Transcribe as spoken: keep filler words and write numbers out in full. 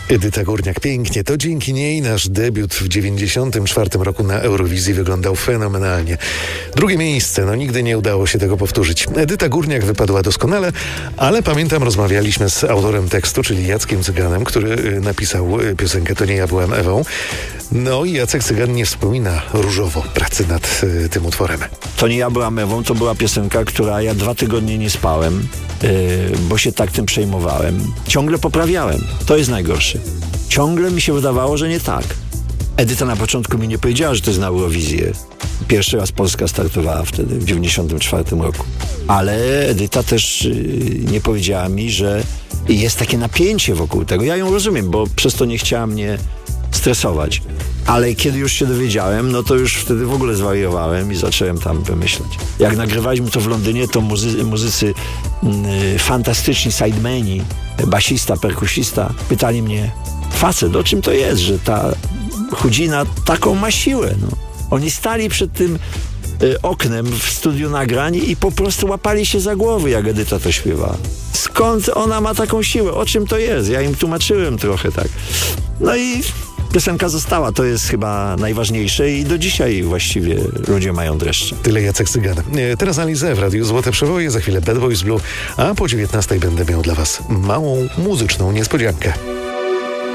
Edyta Górniak, pięknie. To dzięki niej nasz debiut w dziewięćdziesiątym czwartym roku na Eurowizji wyglądał fenomenalnie. Drugie miejsce, no nigdy nie udało się tego powtórzyć. Edyta Górniak wypadła doskonale, ale pamiętam, rozmawialiśmy z autorem tekstu, czyli Jackiem Cyganem, który napisał piosenkę To nie ja byłam Ewą. No i Jacek Cygan nie wspomina różowo pracy nad y, tym utworem. To nie ja byłam Ewą, to była piosenka, która ja dwa tygodnie nie spałem, yy, bo się tak tym przejmowałem. Ciągle poprawiałem. To jest najgorsze. Ciągle mi się wydawało, że nie tak. Edyta na początku mi nie powiedziała, że to jest na Eurowizję. Pierwszy raz Polska startowała wtedy, w dziewięćdziesiątym czwartym roku. Ale Edyta też yy, nie powiedziała mi, że jest takie napięcie wokół tego. Ja ją rozumiem, bo przez to nie chciała mnie stresować. Ale kiedy już się dowiedziałem, no to już wtedy w ogóle zwariowałem i zacząłem tam wymyślać. Jak nagrywaliśmy to w Londynie, to muzy- muzycy yy, fantastyczni sidemeni, basista, perkusista, pytali mnie: facet, o czym to jest, że ta chudzina taką ma siłę? No. Oni stali przed tym y, oknem w studiu nagrań i po prostu łapali się za głowy, jak Edyta to śpiewa. Skąd ona ma taką siłę? O czym to jest? Ja im tłumaczyłem trochę tak. No i piosenka została. To jest chyba najważniejsze i do dzisiaj właściwie ludzie mają dreszcze. Tyle Jacek Cygan. Teraz Alizé w Radiu Złote Przewoje, za chwilę Bad Boys Blue, a po dziewiętnastej będę miał dla was małą muzyczną niespodziankę.